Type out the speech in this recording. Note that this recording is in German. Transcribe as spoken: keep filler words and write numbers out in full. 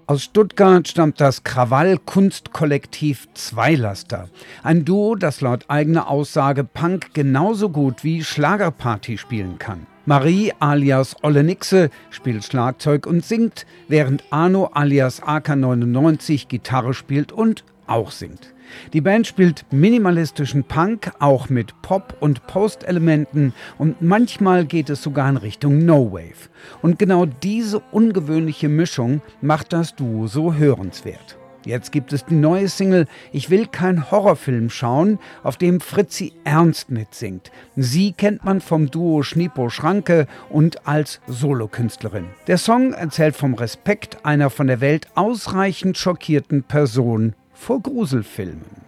Aus Stuttgart stammt das Krawall-Kunstkollektiv Zweilaster. Ein Duo, das laut eigener Aussage Punk genauso gut wie Schlagerparty spielen kann. Marie alias Olle Nixe spielt Schlagzeug und singt, während Arno alias A K neunundneunzig Gitarre spielt und auch singt. Die Band spielt minimalistischen Punk, auch mit Pop- und Post-Elementen, und manchmal geht es sogar in Richtung No-Wave. Und genau diese ungewöhnliche Mischung macht das Duo so hörenswert. Jetzt gibt es die neue Single »Ich will kein Horrorfilm schauen«, auf dem Fritzi Ernst mitsingt. Sie kennt man vom Duo Schnipo Schranke und als Solokünstlerin. Der Song erzählt vom Respekt einer von der Welt ausreichend schockierten Person vor Gruselfilmen.